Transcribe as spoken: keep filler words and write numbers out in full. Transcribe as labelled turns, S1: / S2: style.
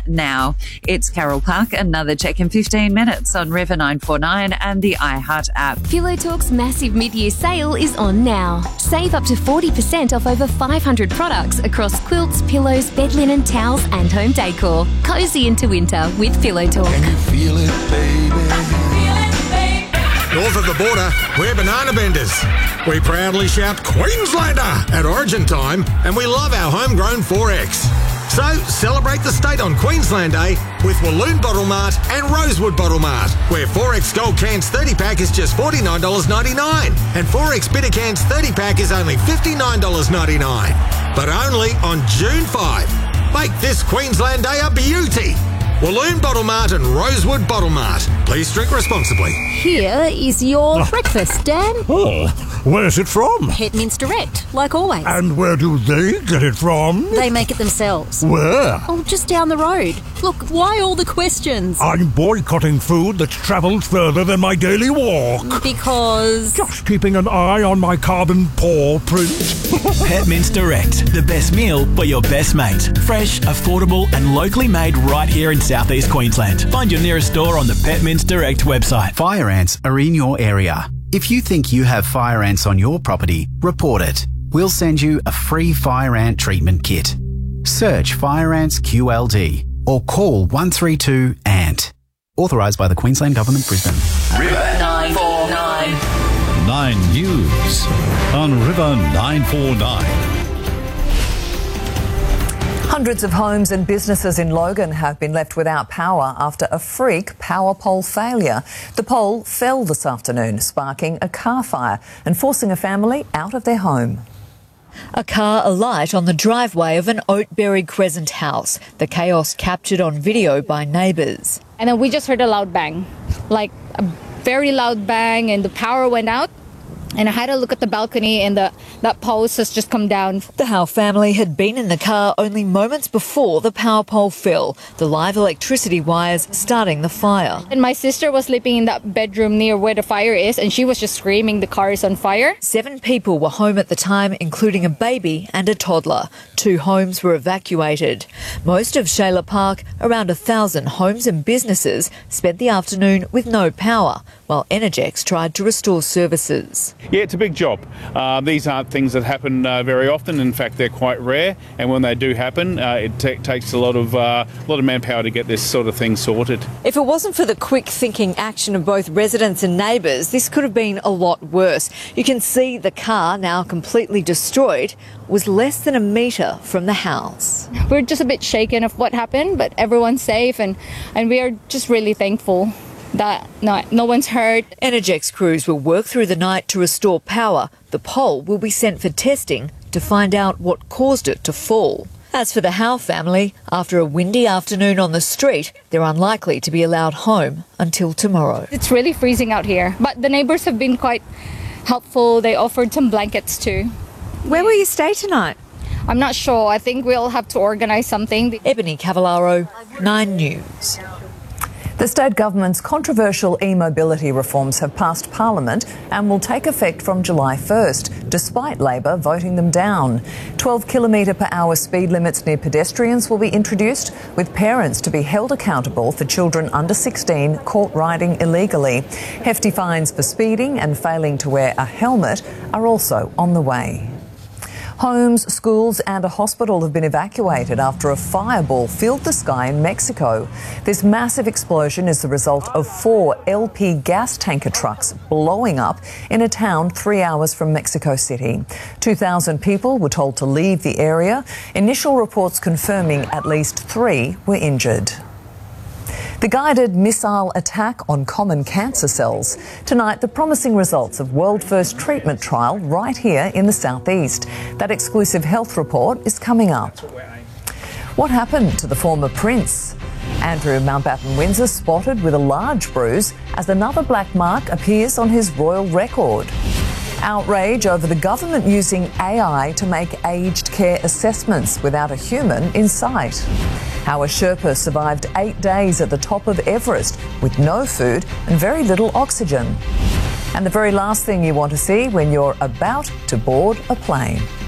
S1: now. It's Carol Park, another check in fifteen minutes on River nine four nine and the iHeart app.
S2: Pillow Talk's massive mid-year sale is on now. Save up to forty percent off over five hundred products across quilts, pillows, bed linen, towels and home decor. Cozy into winter with Pillow Talk.
S3: Can you feel it, baby?
S4: North of the border, we're banana benders. We proudly shout Queenslander at Origin time, and we love our homegrown four X. So celebrate the state on Queensland Day with Walloon Bottle Mart and Rosewood Bottle Mart, where four X Gold Cans thirty pack is just forty-nine dollars ninety-nine and four X Bitter Cans thirty pack is only fifty-nine dollars ninety-nine. But only on June fifth. Make this Queensland Day a beauty. Walloon Bottle Mart and Rosewood Bottle Mart. Please drink responsibly.
S5: Here is your breakfast, Dan.
S6: Oh, where's it from?
S5: Hetmans Direct, like always.
S6: And where do they get it from?
S5: They make it themselves.
S6: Where?
S5: Oh, just down the road. Look, why all the questions?
S6: I'm boycotting food that's travelled further than my daily walk.
S5: Because...
S6: Just keeping an eye on my carbon paw print.
S7: Hetmans Direct, the best meal for your best mate. Fresh, affordable and locally made right here in South East Queensland. Find your nearest store on the Hetmans Direct website.
S8: Fire ants are in your area. If you think you have fire ants on your property, report it. We'll send you a free fire ant treatment kit. Search Fire Ants Q L D or call one three two A N T. Authorised by the Queensland Government, Brisbane.
S9: River nine four nine.
S10: Nine News on River nine four nine.
S11: Hundreds of homes and businesses in Logan have been left without power after a freak power pole failure. The pole fell this afternoon, sparking a car fire and forcing a family out of their home.
S12: A car alight on the driveway of an Oatberry Crescent house. The chaos captured on video by neighbours.
S13: And then we just heard a loud bang, like a very loud bang, and the power went out. And I had a look at the balcony and the, that post has just come down.
S12: The Howe family had been in the car only moments before the power pole fell, the live electricity wires starting the fire.
S13: And my sister was sleeping in that bedroom near where the fire is, and she was just screaming the car is on fire.
S12: Seven people were home at the time, including a baby and a toddler. Two homes were evacuated. Most of Shayla Park, around a thousand homes and businesses, spent the afternoon with no power, while Energex tried to restore services.
S14: Yeah, it's a big job. Uh, these aren't things that happen uh, very often. In fact, they're quite rare. And when they do happen, uh, it t- takes a lot of uh, a lot of manpower to get this sort of thing sorted.
S12: If it wasn't for the quick thinking action of both residents and neighbours, this could have been a lot worse. You can see the car, now completely destroyed, was less than a metre from the house.
S13: We're just a bit shaken of what happened, but everyone's safe, and, and we are just really thankful that no, no one's hurt.
S12: Energex crews will work through the night to restore power. The pole will be sent for testing to find out what caused it to fall. As for the Howe family, after a windy afternoon on the street, they're unlikely to be allowed home until tomorrow.
S13: It's really freezing out here, but the neighbours have been quite helpful. They offered some blankets too.
S12: Where will you stay tonight?
S13: I'm not sure. I think we'll have to organise something.
S12: Ebony Cavallaro, Nine News.
S11: The state government's controversial e-mobility reforms have passed Parliament and will take effect from July first, despite Labor voting them down. twelve kilometre per hour speed limits near pedestrians will be introduced, with parents to be held accountable for children under sixteen caught riding illegally. Hefty fines for speeding and failing to wear a helmet are also on the way. Homes, schools and a hospital have been evacuated after a fireball filled the sky in Mexico. This massive explosion is the result of four L P gas tanker trucks blowing up in a town three hours from Mexico City. two thousand people were told to leave the area. Initial reports confirming at least three were injured. The guided missile attack on common cancer cells. Tonight, the promising results of world-first treatment trial right here in the southeast. That exclusive health report is coming up. What happened to the former prince? Andrew Mountbatten-Windsor spotted with a large bruise as another black mark appears on his royal record. Outrage over the government using A I to make aged care assessments without a human in sight. How a Sherpa survived eight days at the top of Everest with no food and very little oxygen. And the very last thing you want to see when you're about to board a plane.